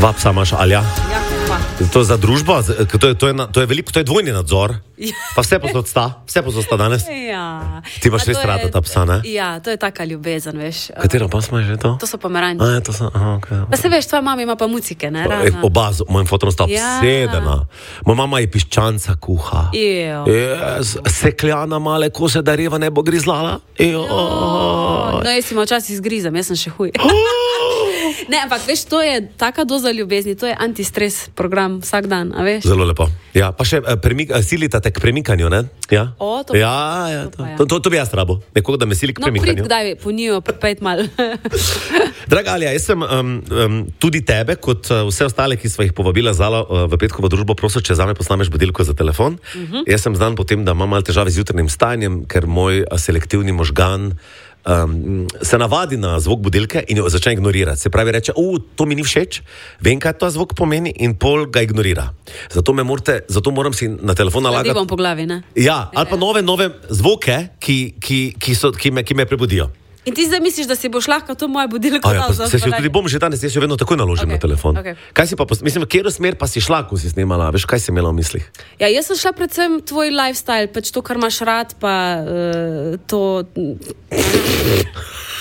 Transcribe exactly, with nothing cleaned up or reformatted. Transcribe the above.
Dva psa imaš, Alja? Ja, pa. To je za družbo? To je, to je, to je, veliko, to je dvojni nadzor? Ja. Pa vse posod sta? Vse posod sta danes? Ja. Ti imaš res rada ta psa, ne? Ja, to je taka ljubezen, veš. Katero pas imaš že to? To so pomeranči. A, ja, to so, aha, okay. Pa se veš, tvoja mama ima pa mucike, ne? E, oba, z mojim fotom sta Ja. obsedena. Moja mama je piščanca kuha. Ejo. Yes, sekljana male kose, da reva ne bo grizlala. Ejo. No, jaz si ima včasih zgrizam, jaz sem še huj. Ne, ampak veš, to je taka doza ljubezni, to je antistres program vsak dan, a veš? Zelo lepo. Ja, pa še eh, premik, eh, silita te k premikanju, ne? Ja, O, to- ja, ja, to to, pa ja. to, to, to bi jaz rabo. Nekoga, da me sili k No, prid premikanju. kdaj po njo, pet mal. Draga Alja, jaz sem um, um, tudi tebe, kot uh, vse ostale, ki sva jih povabila zala uh, v petkovo družbo, prosil, če zame posnameš budilko za telefon. Uh-huh. Jaz sem znan potem, da imam malo težave z jutrnim stanjem, ker moj uh, selektivni možgan um, se navadi na zvok budilke in jo začne ignorirati. Se pravi, reče, u, to mi ni všeč, vem, kaj ta zvok pomeni in pol ga ignorira. Zato, me morate, zato moram si na telefon Ladi nalagati. bom po glavi, ne? Ja, ali pa nove, nove zvoke, ki, ki, ki, so, ki, me, ki me prebudijo. In ti zdaj misliš, da si boš lahko to moje budilko A ja, dal pa, za se si jo vzpodaj? tudi bom že danes, jaz jo vedno takoj naložim Okej, na telefon. okej. Kaj si pa, pos- mislim, v katero smer pa si šla, ko si snemala, veš, kaj si imela v mislih? Ja, jaz sem šla predvsem tvoj lifestyle, pač to, kar imaš rad, pa uh, to...